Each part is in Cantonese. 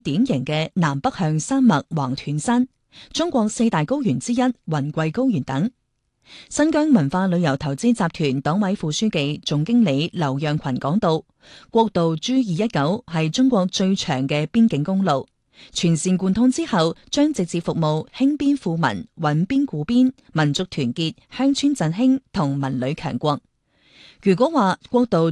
典型嘅南北向山脈橫斷山、中國四大高原之一雲貴高原等。新疆文化旅遊投資集團黨委副書記、總經理劉讓群講到，國道 G219 係中國最長嘅邊境公路，全線貫通之後，將直接服務興邊富民、穩邊固邊、民族團結、鄉村振興同文旅強國。如果話國道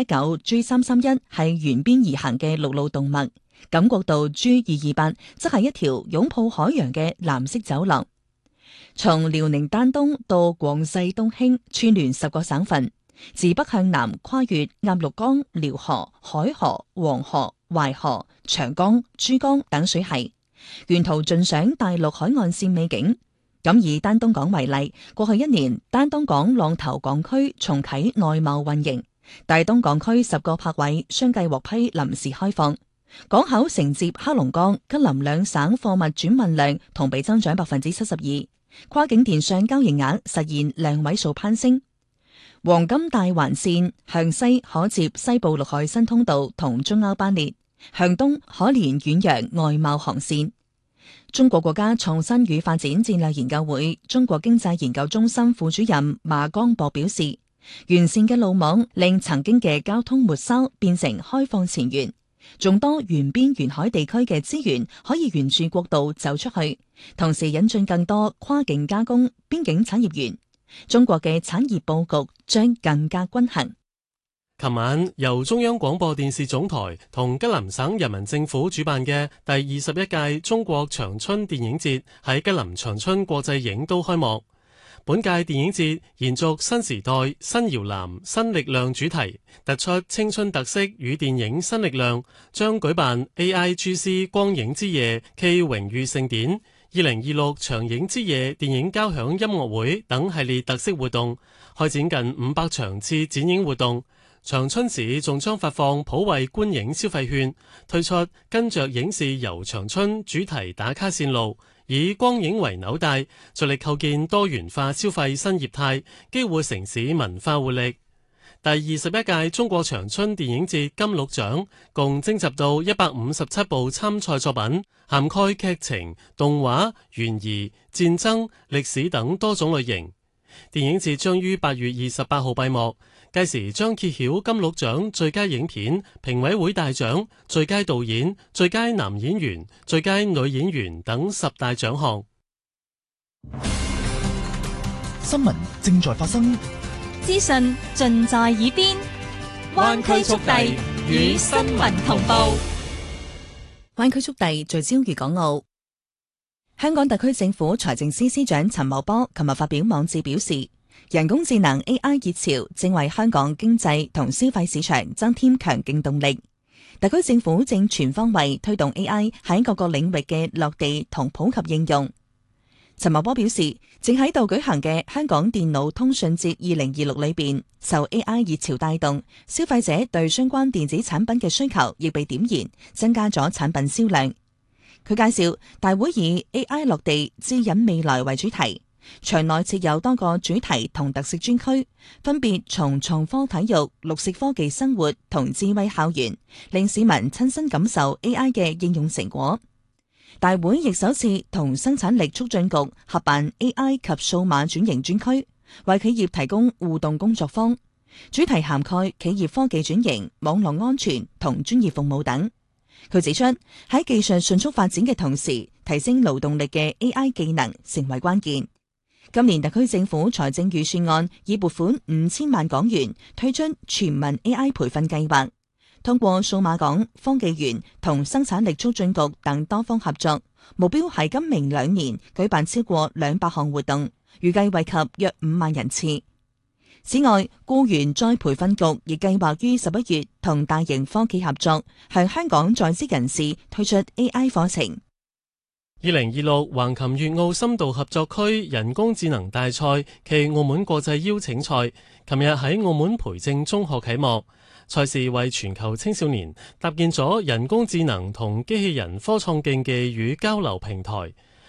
G219、G331 係沿邊而行嘅陸路動脈，咁國道 G228 則係一條擁抱海洋嘅藍色走廊。從遼寧丹東到廣西東興，串聯10個省份，自北向南跨越鴨綠江、遼河、海河、黃河、淮河、長江、珠江等水系，沿途盡賞大陸海岸線美景。咁以丹東港為例，過去1年丹東港浪頭港區重啟內貿運營，大東港區10個泊位相繼獲批臨時開放，港口承接黑龍江、吉林兩省貨物轉運量同比增長72%，跨境電商交易額實現2位數攀升。黃金大環線向西可接西部陸海新通道同中歐班列，向東可連遠洋外貿航線。中國國家創新與發展戰略研究會中國經濟研究中心副主任馬江博表示，完善嘅路網令曾經嘅交通末梢變成開放前沿，眾多沿邊沿海地區嘅資源可以沿住國道走出去，同時引進更多跨境加工、邊境產業園，中國嘅產業佈局將更加均衡。 琴晚由中央廣播電視總台同吉林省人民政府主辦嘅第21屆中國長春電影節喺吉林長春國際影都開幕。本屆電影節延續新時代、新搖籃、新力量主題，突出青春特色與電影新力量，將舉辦 AIGC 光影之夜暨榮譽盛典、2026長影之夜電影交響音樂會等系列特色活動，開展近500場次展映活動。長春市仲將發放普惠觀影消費券，推出跟着影視遊長春主題打卡線路，以光影為紐帶，着力構建多元化消費新業態，激活城市文化活力。第21屆中國長春電影節金鹿獎共徵集到157部參賽作品，涵蓋劇情、動畫、懸疑、戰爭、歷史等多種類型。電影節將於8月28號閉幕。屆時將揭曉金鹿獎最佳影片、評委會大獎、最佳導演、最佳男演員、最佳女演員等10大獎項。 新聞正在發生， 資訊盡在耳邊，灣區速遞與新聞同步。 灣區速遞聚焦粵港澳。香港特區政府財政司司長陳茂波琴日發表網誌表示，人工智能 AI 熱潮正為香港經濟同消費市場增添強勁動力。特區政府正全方位推動 AI 喺各個領域嘅落地同普及應用。陳茂波表示，正喺度舉行嘅香港電腦通訊節2026裏邊，受 AI 熱潮帶動，消費者對相關電子產品嘅需求亦被點燃，增加咗產品銷量。佢介紹，大會以 AI 落地指引未來為主題。場內設有多個主題同特色專區，分別從創科體育、綠色科技生活同智慧校園，令市民親身感受 AI 嘅應用成果。大會亦首次同生產力促進局合辦 AI 及數碼轉型專區，為企業提供互動工作坊，主題涵蓋企業科技轉型、網絡安全同專業服務等。佢指出，喺技術迅速發展嘅同時，提升勞動力嘅 AI 技能成為關鍵。今年特區政府財政預算案已撥款5000萬港元推出全民 AI 培訓計劃，通過數碼港、科技園同生產力促進局等多方合作，目標係今明2年舉辦超過200項活動，預計惠及約5萬人次。此外，僱員再培訓局亦計劃於11月同大型科技合作，向香港在職人士推出 AI 課程。 2026橫琴粵澳深度合作區人工智能大賽暨澳門國際邀請賽，琴日喺澳門培正中學啟幕。賽事為全球青少年搭建咗人工智能同機器人科創競技與交流平台。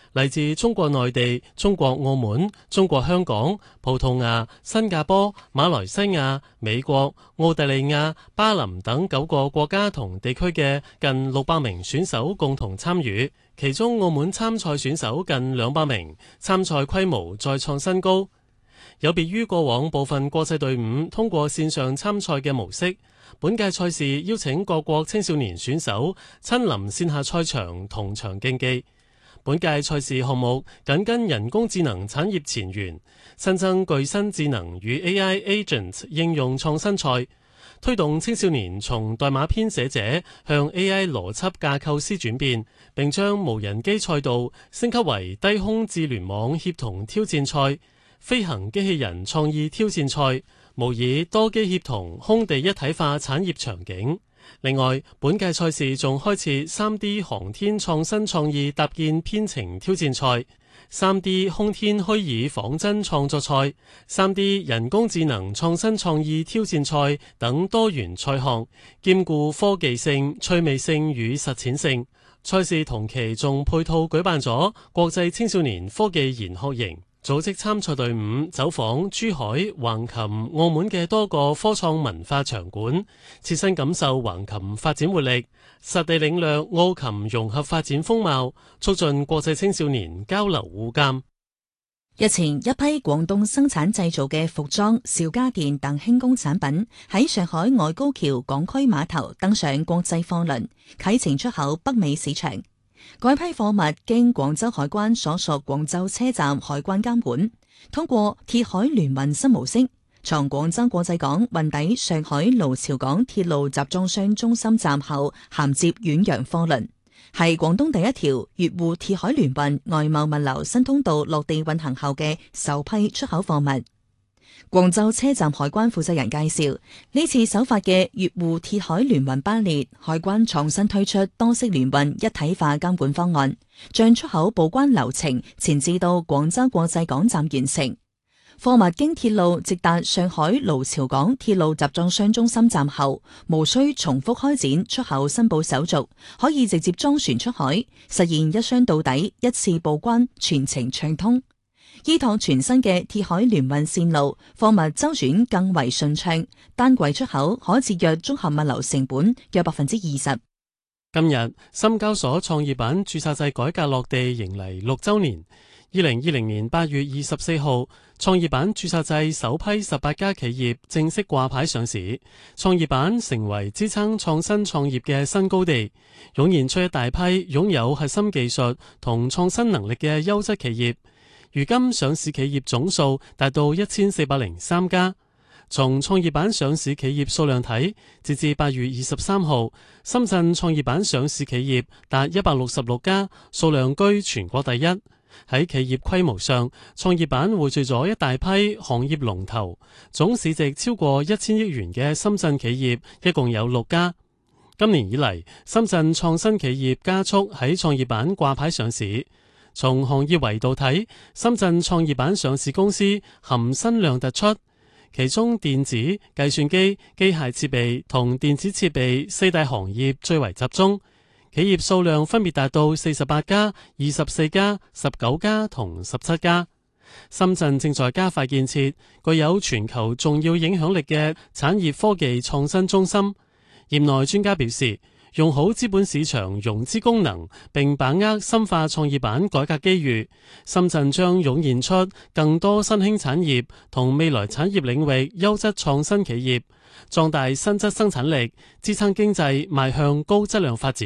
嚟自中國內地、中國澳門、中國香港、葡萄牙、新加坡、馬來西亞、美國、澳大利亞、巴林等9個國家同地區嘅近600名選手共同參與，其中澳門參賽選手近200名，參賽規模再創新高。有別於過往部分國際隊伍通過線上參賽嘅模式，本屆賽事邀請各國青少年選手親臨線下賽場同場競技。本屆賽事項目緊跟人工智能產業前沿，新增具身智能與 AI Agent 應用創新賽，推動青少年從代碼編寫者向 AI 邏輯架構師轉變，並將無人機賽道升級為低空智聯網協同挑戰賽、飛行機器人創意挑戰賽，模擬多機協同空地一體化產業場景。另外，本屆賽事仲開設 3D 航天創新創意搭建編程挑戰賽、3D 空天虛擬仿真創作賽、3D 人工智能創新創意挑戰賽等多元賽項，兼顧科技性、趣味性與實踐性。賽事同期仲配套舉辦咗國際青少年科技研學營，組織參賽隊伍走訪珠海、橫琴、澳門嘅多個科創文化場館，切身感受橫琴發展活力，實地領略澳琴融合發展風貌，促進國際青少年交流互鑒。 日前，一批廣東生產製造嘅服裝、小家電等輕工產品喺上海外高橋港區碼頭登上國際貨輪，啟程出口北美市場。該批貨物經廣州海關所屬廣州車站海關監管，通過鐵海聯運新模式，從廣州國際港運抵上海盧朝港鐵路集裝箱中心站後銜接遠洋貨輪，係廣東第一條粵滬鐵海聯運外貿物流新通道落地運行後嘅首批出口貨物。廣州車站海關負責人介紹，呢次首發嘅粵滬鐵海聯運班列，海關創新推出多式聯運一體化監管方案，將出口報關流程前置到廣州國際港站完成。貨物經鐵路直達上海盧朝港鐵路集裝箱中心站後，無需重複開展出口申報手續，可以直接裝船出海，實現一箱到底、一次報關，全程暢通。依託全新嘅鐵海聯運線路，貨物周轉更為順暢，單櫃出口可節約綜合物流成本約20%。 今日深交所創業板註冊制改革落地迎嚟6週年。2020年8月24號，創業板註冊制首批18家企業正式掛牌上市，創業板成為支撐創新創業嘅新高地，湧現出一大批擁有核心技術同創新能力嘅優質企業。如今上市企業總數達到1403家。從創業板上市企業數量睇，截至8月23號，深圳創業板上市企業達166家，數量居全國第一。喺企業規模上，創業板匯聚咗一大批行業龍頭，總市值超過1000億元嘅深圳企業一共有6家。今年以嚟，深圳創新企業加速喺創業板掛牌上市。從行業維度睇，深圳創業板上市公司含新量突出，其中電子、計算機、機械設備同電子設備4大行業最為集中，企業數量分別達到48家、24家、19家同17家。深圳正在加快建設具有全球重要影響力嘅產業科技創新中心。業內專家表示，用好資本市場融資功能，並把握深化創業板改革機遇，深圳將湧現出更多新興產業同未來產業領域優質創新企業，壯大新質生產力，支撐經濟邁向高質量發展。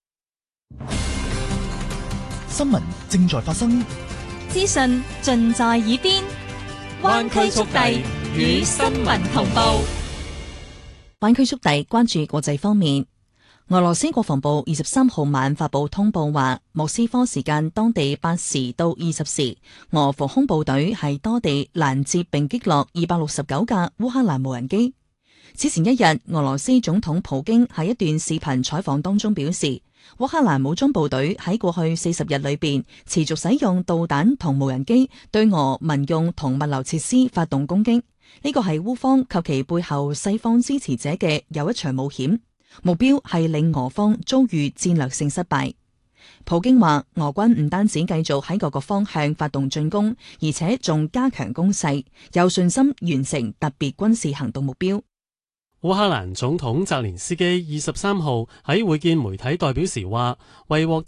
新聞正在發生， 資訊盡在耳邊，灣區速遞與新聞同步。 灣區速遞關注國際方面。俄羅斯國防部23號晚發布通報話，莫斯科時間當地8時到20時，俄防空部隊喺多地攔截並擊落269架烏克蘭無人機。此前一日，俄羅斯總統普京喺一段視頻採訪當中表示，烏克蘭武裝部隊喺過去40日裏邊持續使用導彈同無人機對俄民用同物流設施發動攻擊，呢個係烏方及其背後西方支持者嘅又一場冒險。目標係令俄方遭遇戰略性失敗。 普京話俄軍唔單止繼續喺各個方向發動進攻，而且仲加強攻勢，有信心完成特別軍事行動目標。 烏克蘭總統澤連斯基23號喺會見媒體代表時話，為獲